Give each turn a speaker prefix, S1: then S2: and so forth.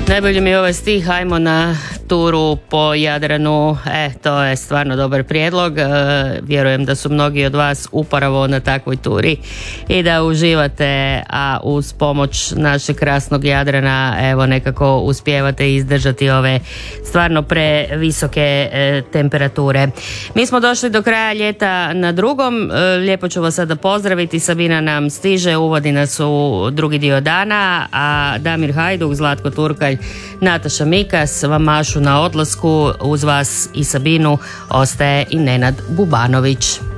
S1: Najbolji mi je ovaj stih, hajmo na turu po Jadranu, to je stvarno dobar prijedlog, vjerujem da su mnogi od vas upravo na takvoj turi i da uživate, a uz pomoć našeg krasnog Jadrana evo nekako uspijevate izdržati ove stvarno previsoke temperature. Mi smo došli do kraja ljeta na drugom, lijepo ću vas sada pozdraviti, Sabina nam stiže, uvodi nas u drugi dio dana, a Damir Hajduk, Zlatko Turkalj, Nataša Mikas vam mašu na odlasku, uz vas i Sabinu ostaje i Nenad Bubanović.